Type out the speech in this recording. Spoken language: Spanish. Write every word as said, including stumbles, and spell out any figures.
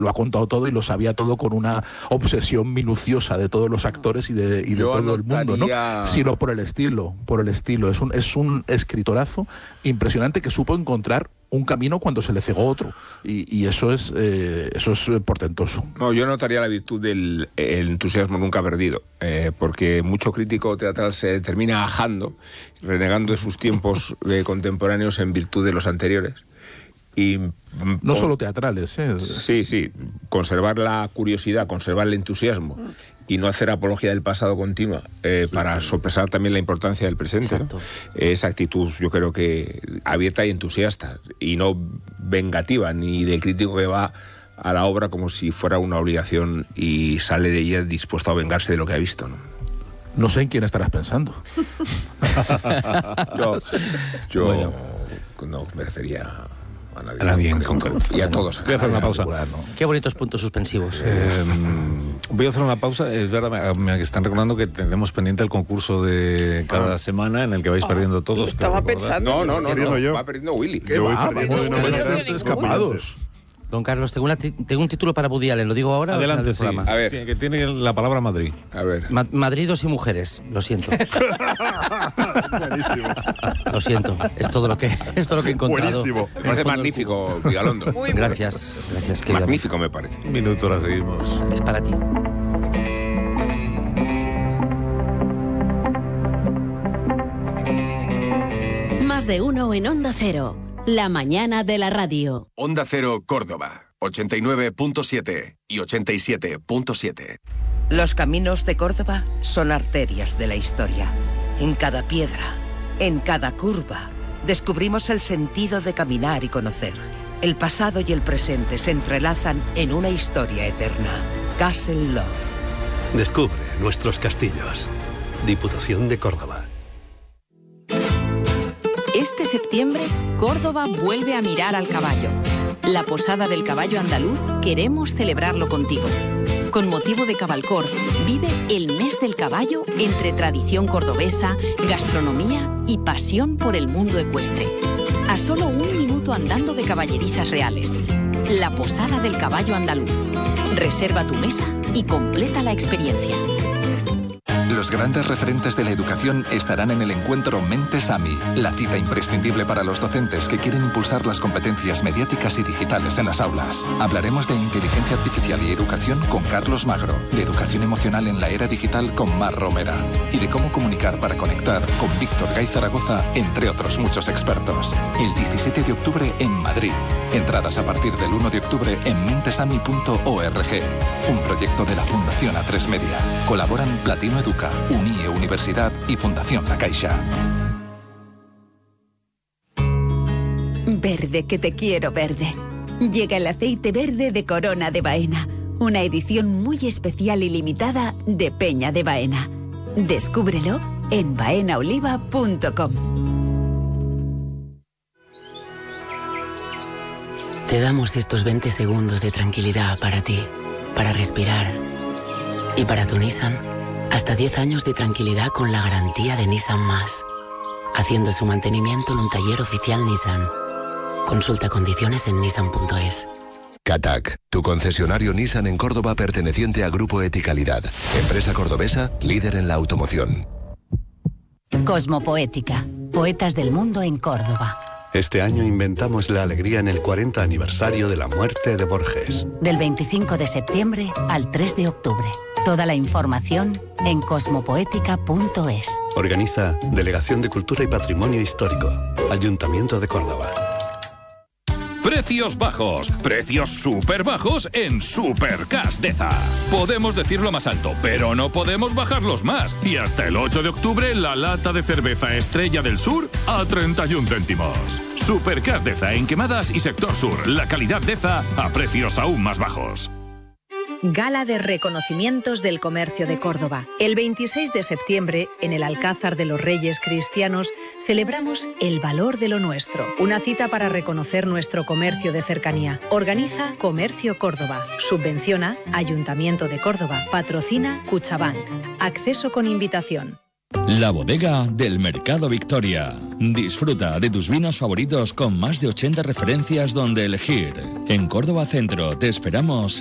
lo ha contado todo y lo sabía todo con una obsesión minuciosa de todos los actores y de, y de todo anotaría... el mundo, ¿no? Sino por el estilo, por el estilo. Es un, es un escritorazo impresionante que supo encontrar un camino cuando se le cegó otro. Y, y eso es eh, eso es portentoso. No, yo notaría la virtud del el entusiasmo nunca perdido, eh, porque mucho crítico teatral se termina ajando, renegando de sus tiempos eh, contemporáneos en virtud de los anteriores. Y no solo teatrales, ¿eh? Sí, sí, conservar la curiosidad, conservar el entusiasmo y no hacer apología del pasado continua eh, sí, para sí. sopesar también la importancia del presente, ¿no? Esa actitud yo creo que abierta y entusiasta y no vengativa, ni del crítico que va a la obra como si fuera una obligación y sale de ella dispuesto a vengarse de lo que ha visto, ¿no? No sé en quién estarás pensando. yo yo bueno. no me refería a nadie, a nadie en concreto. Y a todos. Voy a hacer una pausa. ¿No? Qué bonitos puntos suspensivos. Eh, voy a hacer una pausa. Es verdad, me, me están recordando que tenemos pendiente el concurso de cada ah. semana en el que vais ah. perdiendo todos. Estaba pensando. No, no, no, no, yo. Va perdiendo Willy. ¿Qué yo va? Voy perdiendo de una manera escapados. Don Carlos, tengo, una tengo un título para Woody Allen, ¿lo digo ahora? Adelante, sí. A ver. Que tiene la palabra Madrid. A ver. Ma Madridos y mujeres, lo siento. Buenísimo. Lo siento, es todo lo que, es todo lo que he encontrado. Buenísimo. Me parece magnífico, Vigalondo. Muy gracias, gracias. Magnífico me parece. Un minuto, la seguimos. Es para ti. Más de uno en Onda Cero. La mañana de la radio. Onda Cero Córdoba, ochenta y nueve punto siete y ochenta y siete punto siete. Los caminos de Córdoba son arterias de la historia. En cada piedra, en cada curva, descubrimos el sentido de caminar y conocer. El pasado y el presente se entrelazan en una historia eterna. Castle Love. Descubre nuestros castillos. Diputación de Córdoba. Este septiembre, Córdoba vuelve a mirar al caballo. La Posada del Caballo Andaluz queremos celebrarlo contigo. Con motivo de Cabalcor, vive el mes del caballo entre tradición cordobesa, gastronomía y pasión por el mundo ecuestre. A solo un minuto andando de caballerizas reales. La Posada del Caballo Andaluz. Reserva tu mesa y completa la experiencia. Los grandes referentes de la educación estarán en el encuentro Mentes AMI, la cita imprescindible para los docentes que quieren impulsar las competencias mediáticas y digitales en las aulas. Hablaremos de inteligencia artificial y educación con Carlos Magro, de educación emocional en la era digital con Mar Romera y de cómo comunicar para conectar con Víctor Gay Zaragoza, entre otros muchos expertos. El diecisiete de octubre en Madrid. Entradas a partir del uno de octubre en mentesami punto org. Un proyecto de la Fundación A tres Media. Colaboran Platino Educa, UNIE Universidad y Fundación La Caixa. Verde, que te quiero verde. Llega el aceite verde de Corona de Baena. Una edición muy especial y limitada de Peña de Baena. Descúbrelo en baena oliva punto com. Te damos estos veinte segundos de tranquilidad para ti, para respirar. Y para tu Nissan, hasta diez años de tranquilidad con la garantía de Nissan Más. Haciendo su mantenimiento en un taller oficial Nissan. Consulta condiciones en nissan punto es. Catac, tu concesionario Nissan en Córdoba perteneciente a Grupo Eticalidad. Empresa cordobesa, líder en la automoción. Cosmopoética, poetas del mundo en Córdoba. Este año inventamos la alegría en el cuarenta aniversario de la muerte de Borges. Del veinticinco de septiembre al tres de octubre. Toda la información en cosmopoética punto es. Organiza Delegación de Cultura y Patrimonio Histórico, Ayuntamiento de Córdoba. Precios bajos, precios súper bajos en Supercash Deza. Podemos decirlo más alto, pero no podemos bajarlos más. Y hasta el ocho de octubre, la lata de cerveza Estrella del Sur a treinta y un céntimos. Supercash Deza en Quemadas y Sector Sur. La calidad Deza a precios aún más bajos. Gala de reconocimientos del comercio de Córdoba. El veintiséis de septiembre, en el Alcázar de los Reyes Cristianos, celebramos el valor de lo nuestro. Una cita para reconocer nuestro comercio de cercanía. Organiza Comercio Córdoba. Subvenciona Ayuntamiento de Córdoba. Patrocina Cuchabank. Acceso con invitación. La bodega del Mercado Victoria. Disfruta de tus vinos favoritos con más de ochenta referencias donde elegir. En Córdoba Centro te esperamos